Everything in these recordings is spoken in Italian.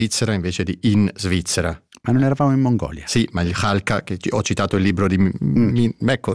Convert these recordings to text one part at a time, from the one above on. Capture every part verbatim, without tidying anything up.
Svizzera invece di in Svizzera. Ma non eravamo in Mongolia? Sì, ma il Khalkha, che ho citato il libro di... Mm. Ecco,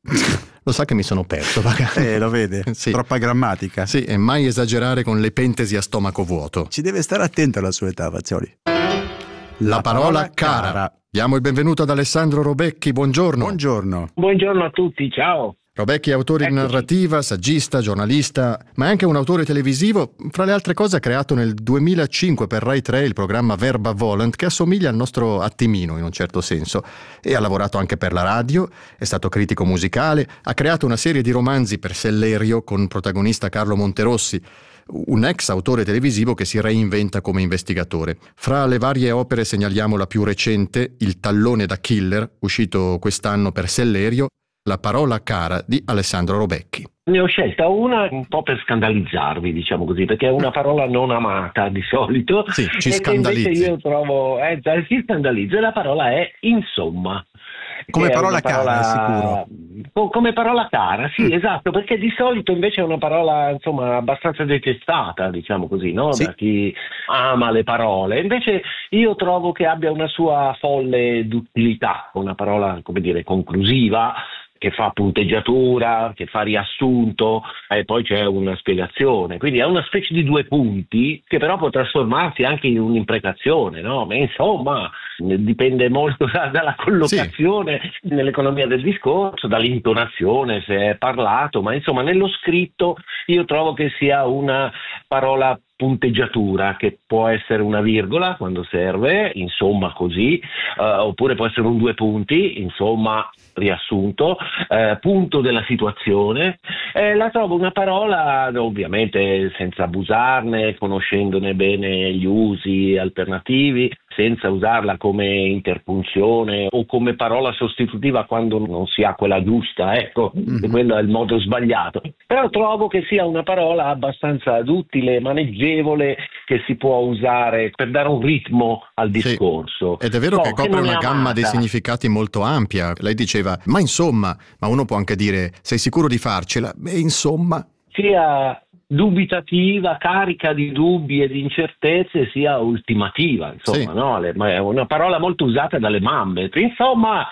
lo sa che mi sono perso. Eh, lo vede? Sì. Troppa grammatica. Sì, e mai esagerare con le pentesi a stomaco vuoto. Ci deve stare attento alla sua età, Fazioli. La, La parola, parola cara. cara. Diamo il benvenuto ad Alessandro Robecchi, buongiorno. Buongiorno. Buongiorno a tutti, ciao. Robecchi è autore di narrativa, saggista, giornalista, ma è anche un autore televisivo. Fra le altre cose ha creato nel duemilacinque per Rai tre il programma Verba Volant, che assomiglia al nostro Attimino in un certo senso, e ha lavorato anche per la radio, è stato critico musicale, ha creato una serie di romanzi per Sellerio con protagonista Carlo Monterossi, un ex autore televisivo che si reinventa come investigatore. Fra le varie opere segnaliamo la più recente, Il tallone da killer, uscito quest'anno per Sellerio, La parola cara di Alessandro Robecchi. Ne ho scelta una un po' per scandalizzarvi, diciamo così, perché è una parola non amata di solito. Sì, ci e scandalizzi. Invece io trovo, eh, si scandalizza, e la parola è insomma. Come parola, parola cara, sicuro. Co- come parola cara, sì, mm. esatto, perché di solito invece è una parola, insomma, abbastanza detestata, diciamo così, no? Sì. Da chi ama le parole. Invece io trovo che abbia una sua folle d'utilità, una parola, come dire, conclusiva, che fa punteggiatura, che fa riassunto e poi c'è una spiegazione. Quindi è una specie di due punti che però può trasformarsi anche in un'imprecazione, no? Ma insomma, dipende molto da, dalla collocazione sì. nell'economia del discorso, dall'intonazione, se è parlato, ma insomma nello scritto io trovo che sia una parola punteggiatura, che può essere una virgola quando serve, insomma così, eh, oppure può essere un due punti, insomma riassunto, eh, punto della situazione. Eh, la trovo una parola, ovviamente senza abusarne, conoscendone bene gli usi alternativi, senza usarla come interpunzione o come parola sostitutiva quando non si ha quella giusta, ecco, mm-hmm. quello è il modo sbagliato. Però trovo che sia una parola abbastanza duttile, maneggevole, che si può usare per dare un ritmo al discorso. Sì. Ed è vero no, che copre che una gamma dei significati molto ampia. Lei diceva, ma insomma, ma uno può anche dire, sei sicuro di farcela? Beh, insomma... Sia dubitativa, carica di dubbi e di incertezze, sia ultimativa, insomma, sì. no? Le, ma è una parola molto usata dalle mamme. Insomma,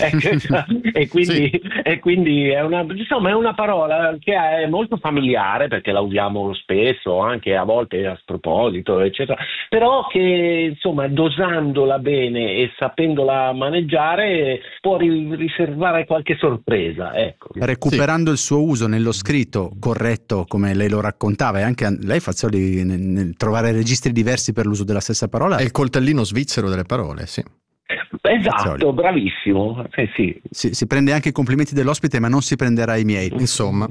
e, quindi, sì. e quindi è una, insomma, è una parola che è molto familiare perché la usiamo spesso, anche a volte a sproposito, eccetera, però che insomma dosandola bene e sapendola maneggiare può ri- riservare qualche sorpresa, ecco. Recuperando sì. il suo uso nello scritto corretto, come lei lo raccontava, e anche a lei Fazioli nel, nel trovare registri diversi per l'uso della stessa parola. È il coltellino svizzero delle parole, sì. Esatto, bravissimo. Eh, sì. Si, si prende anche i complimenti dell'ospite, ma non si prenderà i miei. Insomma.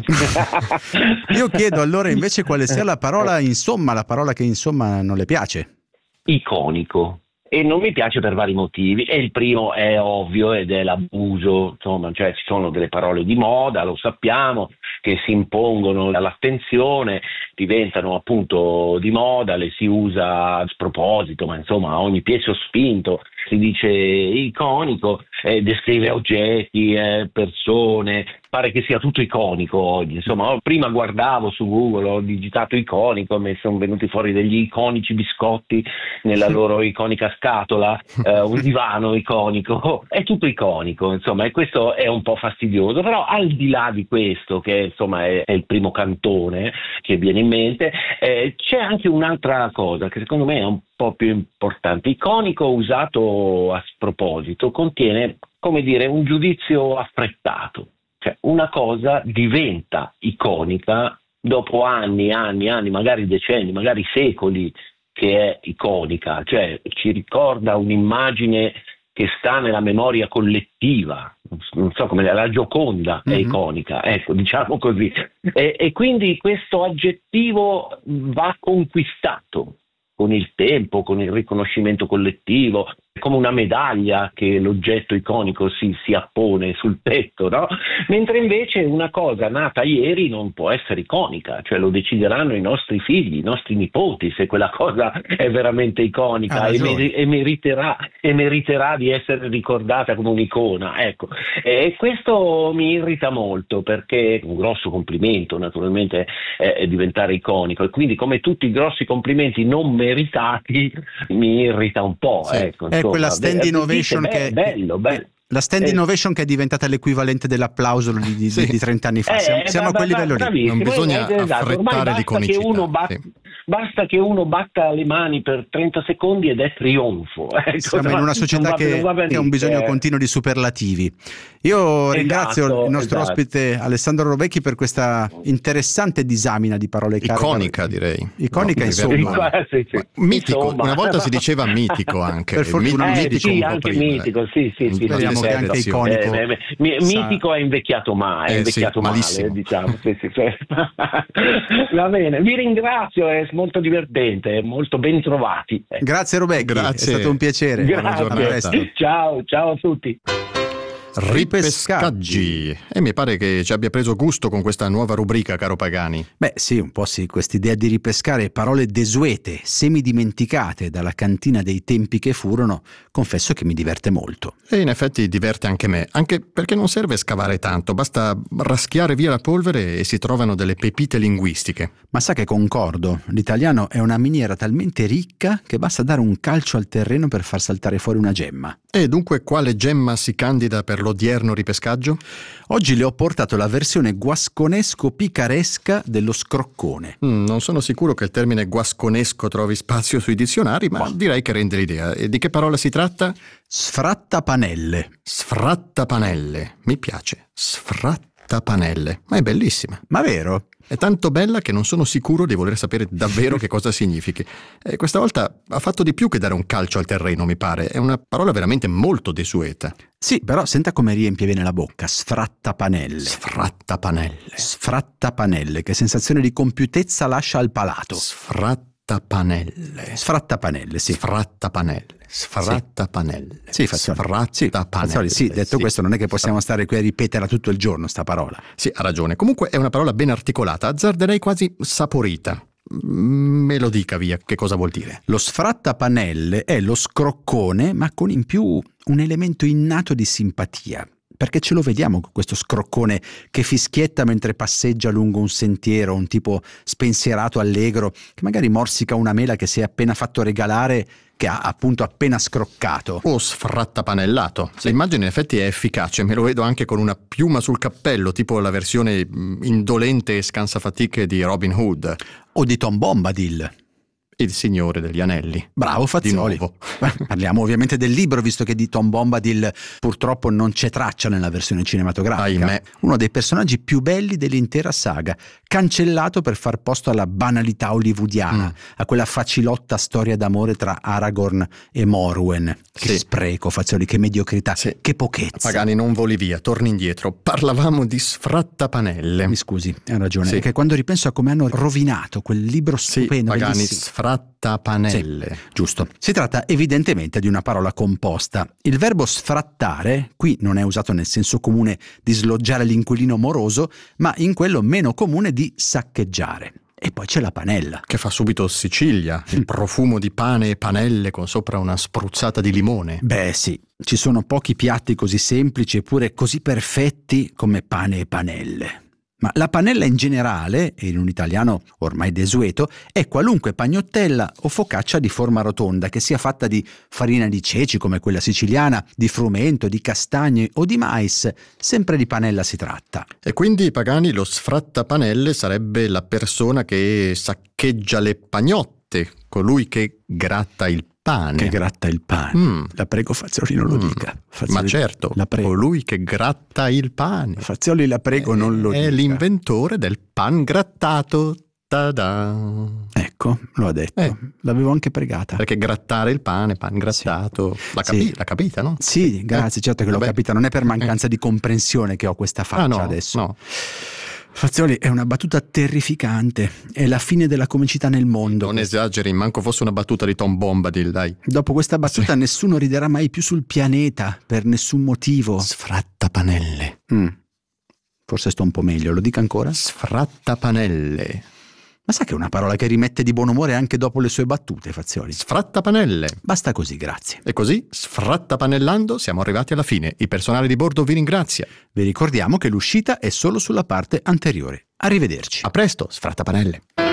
Io chiedo allora invece quale sia la parola insomma, la parola che insomma non le piace. Iconico. E non mi piace per vari motivi, e il primo è ovvio ed è l'abuso, insomma, cioè ci sono delle parole di moda, lo sappiamo, che si impongono all'attenzione, diventano appunto di moda, le si usa a sproposito, ma insomma a ogni piè sospinto si dice iconico, eh, descrive oggetti, eh, persone, pare che sia tutto iconico oggi, insomma prima guardavo su Google, ho digitato iconico, mi sono venuti fuori degli iconici biscotti nella loro iconica scatola, eh, un divano iconico, è tutto iconico, insomma, e questo è un po' fastidioso, però al di là di questo, che insomma è, è il primo cantone che viene in mente, eh, c'è anche un'altra cosa che secondo me è un po' più importante. Iconico usato a sproposito contiene, come dire, un giudizio affrettato. Cioè, una cosa diventa iconica dopo anni, anni, anni, magari decenni, magari secoli che è iconica, cioè ci ricorda un'immagine che sta nella memoria collettiva, non so come la Gioconda è mm-hmm. iconica, ecco, diciamo così. E, e quindi questo aggettivo va conquistato con il tempo, con il riconoscimento collettivo, come una medaglia che l'oggetto iconico si, si appone sul petto, no? Mentre invece una cosa nata ieri non può essere iconica, cioè lo decideranno i nostri figli, i nostri nipoti, se quella cosa è veramente iconica ah, e, mer- e, meriterà, e meriterà di essere ricordata come un'icona, ecco. E questo mi irrita molto, perché un grosso complimento naturalmente è, è diventare iconico, e quindi come tutti i grossi complimenti non meritati mi irrita un po'. Sì. Ecco, È quella stand Beh, innovation dite, che... bello, bello. La stand Eh. innovation che è diventata l'equivalente dell'applauso di, di, Sì. di trenta anni fa. Eh, Siamo, siamo a quel bra- livello lì. bravissimo. Non bisogna Eh, esatto. Ormai affrettare di basta comicità. che uno bat- Sì. Basta che uno batta le mani per trenta secondi ed è trionfo. Ecco, Siamo in una società non va- che, non va che ha un benissimo, bisogno eh. continuo di superlativi. Io ringrazio il nostro esatto. ospite Alessandro Rovecchi per questa interessante disamina di parole cariche. Iconica, direi. Iconica, No, insomma. livello- Sì, sì. Mitico, Insomma. una volta si diceva mitico anche. Per fortuna Mi- Eh, mitico sì, un po' anche prima, mitico, eh. sì, sì, sì, Speriamo sì, che certo. anche iconico Eh, eh, mi- sa- mitico è invecchiato male, è Eh, invecchiato sì, male, malissimo. diciamo. Sì, sì, sì. Va bene, vi ringrazio, è molto divertente, molto ben trovati. Eh. Grazie Rovecchi, Grazie. è stato un piacere. Buona giornata. A presto. Grazie. Ciao, ciao a tutti. Ripescaggi. E mi pare che ci abbia preso gusto con questa nuova rubrica, caro Pagani. Beh sì, un po' sì, quest'idea di ripescare parole desuete, semidimenticate dalla cantina dei tempi che furono, confesso che mi diverte molto. E in effetti diverte anche me, anche perché non serve scavare tanto, basta raschiare via la polvere e si trovano delle pepite linguistiche. Ma sa che concordo, l'italiano è una miniera talmente ricca che basta dare un calcio al terreno per far saltare fuori una gemma. E dunque quale gemma si candida per l'odierno ripescaggio? Oggi le ho portato la versione guasconesco-picaresca dello scroccone. Mm, non sono sicuro che il termine guasconesco trovi spazio sui dizionari, ma direi che rende l'idea. E di che parola si tratta? Sfrattapanelle. Sfrattapanelle. Mi piace. Sfrattapanelle. Ma è bellissima. Ma vero? È tanto bella che non sono sicuro di voler sapere davvero che cosa significhi. E questa volta ha fatto di più che dare un calcio al terreno, mi pare. È una parola veramente molto desueta. Sì, però senta come riempie bene la bocca. Sfrattapanelle. Sfrattapanelle. Sfrattapanelle. Che sensazione di compiutezza lascia al palato. Sfrattapanelle. Sfrattapanelle, sì. Sfrattapanelle. Sfrattapanelle. Sì, Fazzoli. Sfrattapanelle. Fazzoli, sì, detto Sì. questo non è che possiamo stare qui a ripeterla tutto il giorno, sta parola. Sì, ha ragione. Comunque è una parola ben articolata, azzarderei quasi saporita. Me lo dica via, che cosa vuol dire? Lo sfrattapanelle è lo scroccone, ma con in più un elemento innato di simpatia. Perché ce lo vediamo con questo scroccone che fischietta mentre passeggia lungo un sentiero, un tipo spensierato, allegro, che magari morsica una mela che si è appena fatto regalare, che ha appunto appena scroccato. O sfrattapanellato. L'immagine in effetti è efficace, me lo vedo anche con una piuma sul cappello, tipo la versione mh, indolente e scansafatiche di Robin Hood. O di Tom Bombadil. Il Signore degli Anelli. Bravo Fazzoli. Di nuovo. Parliamo ovviamente del libro, visto che di Tom Bombadil purtroppo non c'è traccia nella versione cinematografica. Ahimè. Uno dei personaggi più belli dell'intera saga, cancellato per far posto alla banalità hollywoodiana, Mm. a quella facilotta storia d'amore tra Aragorn e Morwen. Che Sì. spreco, Fazzoli, che mediocrità, Sì. che pochezza. Pagani, non voli via, torni indietro. Parlavamo di sfrattapanelle. Mi scusi, hai ragione. Sì. Perché quando ripenso a come hanno rovinato quel libro Sì, stupendo, Pagani, bellissimo. sfrattapanelle. Sì, giusto. Si tratta evidentemente di una parola composta. Il verbo sfrattare qui non è usato nel senso comune di sloggiare l'inquilino moroso, ma in quello meno comune di saccheggiare. E poi c'è la panella. Che fa subito Sicilia, il profumo di pane e panelle con sopra una spruzzata di limone. Beh sì, ci sono pochi piatti così semplici eppure così perfetti come pane e panelle. Ma la panella in generale, e in un italiano ormai desueto, è qualunque pagnottella o focaccia di forma rotonda che sia fatta di farina di ceci come quella siciliana, di frumento, di castagne o di mais, sempre di panella si tratta. E quindi, Pagani, lo sfrattapanelle sarebbe la persona che saccheggia le pagnotte, colui che gratta il pane. Che gratta il pane. Mm. La prego Fazzoli non lo Mm. dica. Fazzoli, Ma certo, la prego. colui che gratta il pane. Fazzoli la prego non lo È dica. l'inventore del pan grattato. Ta-da. Ecco, lo ha detto. Eh. L'avevo anche pregata. Perché grattare il pane, pan grattato. L'ha, capi- Sì. l'ha capita, no? Sì, grazie, certo che l'ho Vabbè. capita. Non è per mancanza di comprensione che ho questa faccia Ah no, adesso. no. Fazzoli, è una battuta terrificante. È la fine della comicità nel mondo. Non esageri, manco fosse una battuta di Tom Bombadil, dai. Dopo questa battuta nessuno riderà mai più sul pianeta, per nessun motivo. Sfrattapanelle. Mm. Forse sto un po' meglio, lo dica ancora? Sfrattapanelle. Ma sa che è una parola che rimette di buon umore anche dopo le sue battute, Fazzoli? Sfrattapanelle. Basta così, grazie. E così, sfrattapanellando, siamo arrivati alla fine. Il personale di bordo vi ringrazia. Vi ricordiamo che l'uscita è solo sulla parte anteriore. Arrivederci. A presto, sfrattapanelle.